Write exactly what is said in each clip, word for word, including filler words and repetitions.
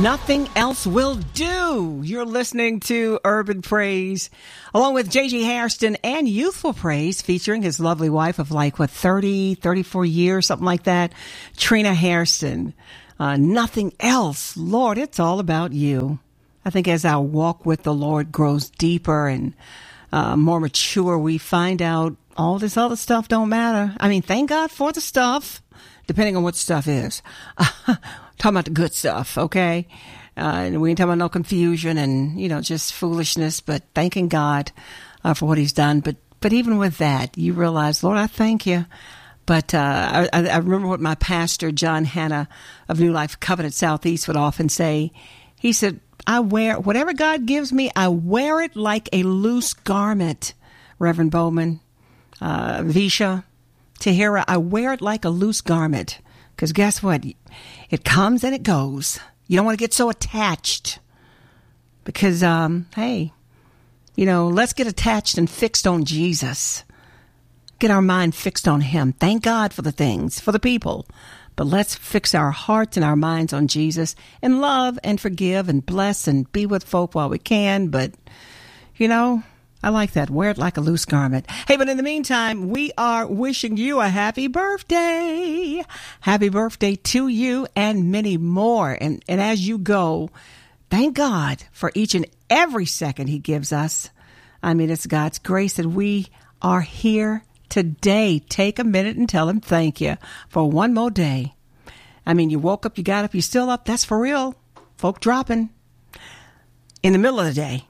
Nothing else will do. You're listening to Urban Praise, along with J J Hairston and Youthful Praise, featuring his lovely wife of like, what, thirty, thirty-four years, something like that, Trina Hairston. Uh, nothing else. Lord, it's all about you. I think as our walk with the Lord grows deeper and uh, more mature, we find out all this other stuff don't matter. I mean, thank God for the stuff, depending on what stuff is. Talking about the good stuff, okay? Uh, and we ain't talking about no confusion and, you know, just foolishness, but thanking God uh, for what he's done. But but even with that, you realize, Lord, I thank you. But uh, I, I remember what my pastor, John Hanna of New Life Covenant Southeast, would often say. He said, I wear, whatever God gives me, I wear it like a loose garment. Reverend Bowman, uh, Visha, Tahira, I wear it like a loose garment. Because guess what? It comes and it goes. You don't want to get so attached. Because, um, hey, you know, let's get attached and fixed on Jesus. Get our mind fixed on him. Thank God for the things, for the people. But let's fix our hearts and our minds on Jesus and love and forgive and bless and be with folk while we can. But, you know, I like that. Wear it like a loose garment. Hey, but in the meantime, we are wishing you a happy birthday. Happy birthday to you and many more. And, and as you go, thank God for each and every second he gives us. I mean, it's God's grace that we are here today. Take a minute and tell him thank you for one more day. I mean, you woke up, you got up, you're still up. That's for real. Folk dropping in the middle of the day.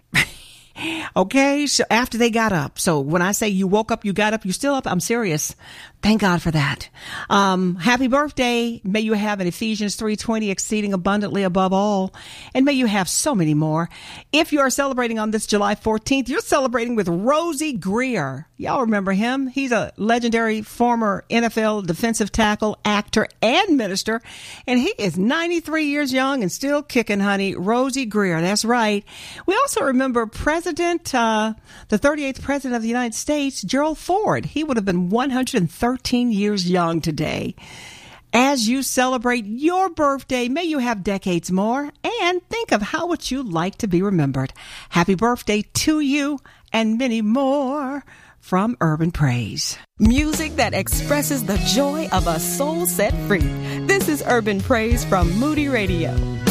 Okay, so after they got up. So when I say you woke up, you got up, you still up, I'm serious. Thank God for that. Um, happy birthday. May you have an Ephesians three twenty exceeding abundantly above all. And may you have so many more. If you are celebrating on this July fourteenth, you're celebrating with Rosie Greer. Y'all remember him. He's a legendary former N F L defensive tackle, actor, and minister. And he is ninety-three years young and still kicking, honey. Rosie Greer. That's right. We also remember President, uh, the thirty-eighth President of the United States, Gerald Ford. He would have been one hundred thirteen years young today. As you celebrate your birthday, may you have decades more, and think of how would you like to be remembered. Happy birthday to you and many more from Urban Praise. Music that expresses the joy of a soul set free. This is Urban Praise from Moody Radio.